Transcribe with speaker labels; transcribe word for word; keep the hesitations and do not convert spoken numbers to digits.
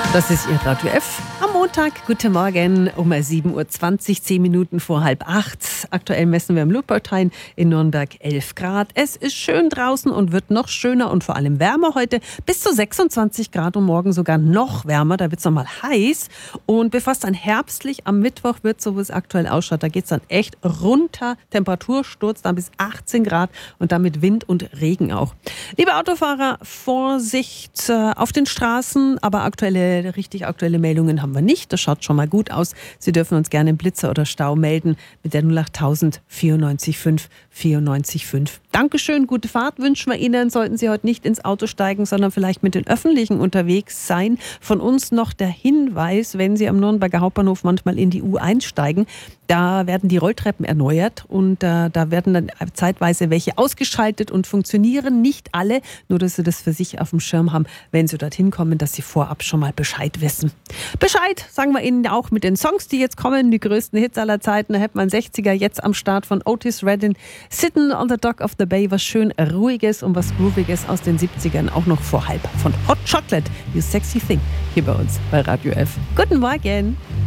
Speaker 1: Das ist Ihr Radio F am Montag. Guten Morgen um sieben Uhr zwanzig, zehn Minuten vor halb acht. Aktuell messen wir im Luftbauteil in Nürnberg elf Grad. Es ist schön draußen und wird noch schöner und vor allem wärmer heute. Bis zu sechsundzwanzig Grad und morgen sogar noch wärmer. Da wird es nochmal heiß. Und bevor es dann herbstlich am Mittwoch wird, so wie es aktuell ausschaut, da geht es dann echt runter. Temperatursturz dann bis achtzehn Grad und damit Wind und Regen auch. Liebe Autofahrer, Vorsicht auf den Straßen, aber aktuelle richtig aktuelle Meldungen haben wir nicht. Das schaut schon mal gut aus. Sie dürfen uns gerne Blitzer oder Stau melden mit der null acht tausend vierundneunzig fünf vierundneunzig fünf. Dankeschön, gute Fahrt wünschen wir Ihnen. Sollten Sie heute nicht ins Auto steigen, sondern vielleicht mit den Öffentlichen unterwegs sein. Von uns noch der Hinweis, wenn Sie am Nürnberger Hauptbahnhof manchmal in die U eins steigen, da werden die Rolltreppen erneuert und äh, da werden dann zeitweise welche ausgeschaltet und funktionieren. Nicht alle, nur dass Sie das für sich auf dem Schirm haben, wenn Sie dorthin kommen, dass Sie vorab schon mal Bescheid wissen. Bescheid sagen wir Ihnen auch mit den Songs, die jetzt kommen, die größten Hits aller Zeiten. Da hat man sechziger jetzt am Start von Otis Redding. Sitting on the Dock of the Bay, was schön Ruhiges und was Grooviges aus den siebzigern, auch noch vor halb von Hot Chocolate, You Sexy Thing, hier bei uns bei Radio F. Guten Morgen!